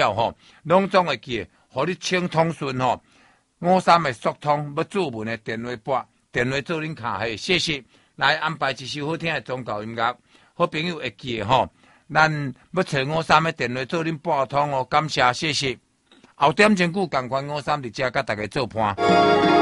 了吼，拢总会记，互你清通顺吼。53的速通要注文的电话拨，电话做恁卡嘿，谢谢。来安排一首好听的宗教音乐，好朋友会记吼。咱要找53的电话做恁拨通哦，感谢谢谢。后点钟久共款53伫遮甲大家做伴。